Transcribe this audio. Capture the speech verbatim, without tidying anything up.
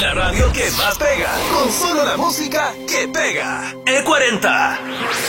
La radio que más pega, con solo la música que pega. E cuarenta.